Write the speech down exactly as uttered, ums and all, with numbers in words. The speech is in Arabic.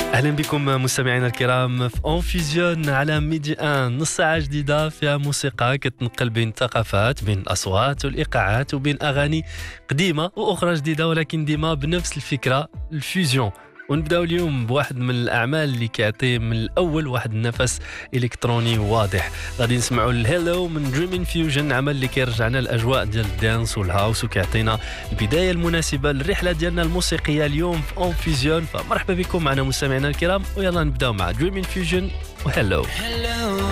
أهلا بكم مستمعينا الكرام في اون فيزيون على ميدي ان، نص ساعة جديدة فيها موسيقى كتنقل بين الثقافات، بين الأصوات والإيقاعات وبين أغاني قديمة وأخرى جديدة، ولكن ديما بنفس الفكرة الفيزيون. ونبداو اليوم بواحد من الأعمال اللي كيعطي من الأول واحد النفس إلكتروني واضح. غادي نسمعوا الهيلو من دريمين فيوجن، عمل اللي كيرجعنا الأجواء ديال الدانس والهاوس وكيعطينا البداية المناسبة للرحلة ديالنا الموسيقية اليوم في اون فيزيون. فمرحبا بكم معنا مستمعينا الكرام، ويلا نبداو مع دريمين فيوجن وهيلو.